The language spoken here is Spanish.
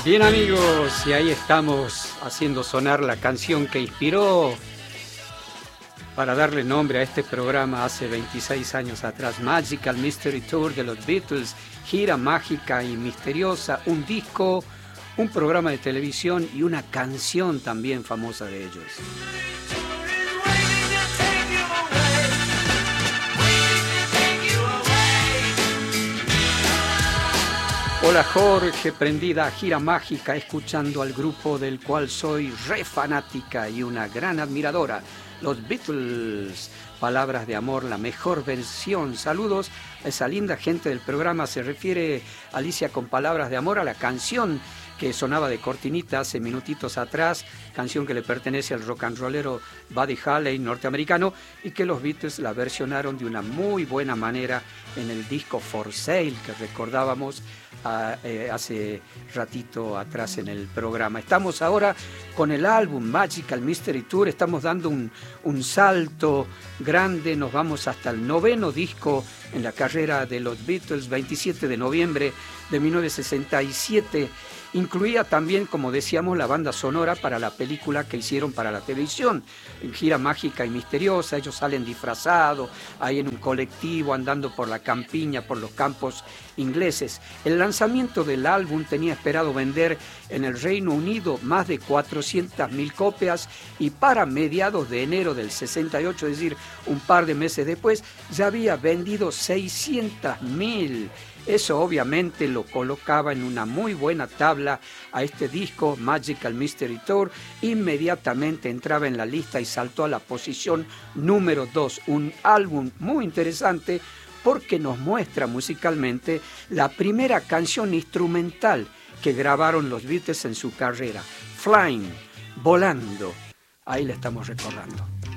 Bien amigos, y ahí estamos haciendo sonar la canción que inspiró para darle nombre a este programa hace 26 años atrás, Magical Mystery Tour de los Beatles, gira mágica y misteriosa, un disco, un programa de televisión y una canción también famosa de ellos. Hola Jorge, prendida a gira mágica, escuchando al grupo del cual soy re fanática y una gran admiradora, los Beatles. Palabras de amor, la mejor versión. Saludos a esa linda gente del programa. Se refiere Alicia con palabras de amor a la canción que sonaba de cortinita hace minutitos atrás, canción que le pertenece al rock and rollero Buddy Holly norteamericano y que los Beatles la versionaron de una muy buena manera en el disco For Sale que recordábamos hace ratito atrás en el programa. Estamos ahora con el álbum Magical Mystery Tour, estamos dando un salto grande, nos vamos hasta el 9º disco en la carrera de los Beatles, 27 de noviembre de 1967. Incluía también, como decíamos, la banda sonora para la película que hicieron para la televisión, en gira mágica y misteriosa. Ellos salen disfrazados, ahí en un colectivo, andando por la campiña, por los campos ingleses. El lanzamiento del álbum tenía esperado vender en el Reino Unido más de 400.000 copias y para mediados de enero del 68, es decir, un par de meses después, ya había vendido 600.000. Eso obviamente lo colocaba en una muy buena tabla a este disco Magical Mystery Tour. Inmediatamente entraba en la lista y saltó a la posición número 2. Un álbum muy interesante porque nos muestra musicalmente la primera canción instrumental que grabaron los Beatles en su carrera. Flying, volando. Ahí la estamos recordando.